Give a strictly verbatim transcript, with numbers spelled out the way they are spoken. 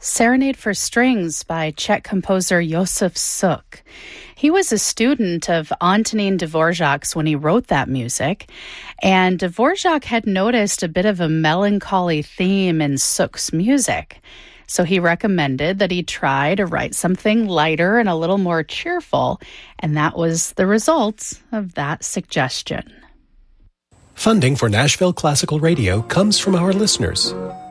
Serenade for Strings by Czech composer Josef Suk. He was a student of Antonín Dvořák's when he wrote that music, and Dvořák had noticed a bit of a melancholy theme in Suk's music. So he recommended that he try to write something lighter and a little more cheerful, and that was the result of that suggestion. Funding for Nashville Classical Radio comes from our listeners.